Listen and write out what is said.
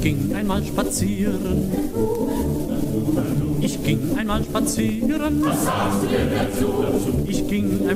ging einmal spazieren. Ich ging einmal spazieren. Was sagst du denn dazu? Ich ging